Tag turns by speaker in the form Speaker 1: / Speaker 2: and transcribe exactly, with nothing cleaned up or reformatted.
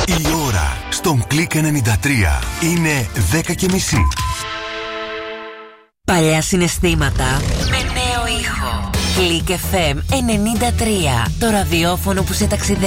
Speaker 1: Η ώρα στον Κλικ ενενήντα τρία είναι δέκα και μισή.
Speaker 2: Παλιά συναισθήματα με νέο ήχο. Κλικ εφ εμ ενενήντα τρία. Το ραδιόφωνο που σε ταξιδεύει.